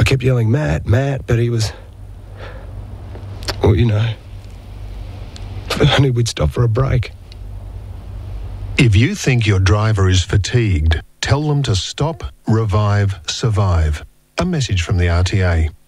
I kept yelling, Matt, Matt, but he was, well, you know, I knew we'd stop for a break. If you think your driver is fatigued, tell them to stop, revive, survive. A message from the RTA.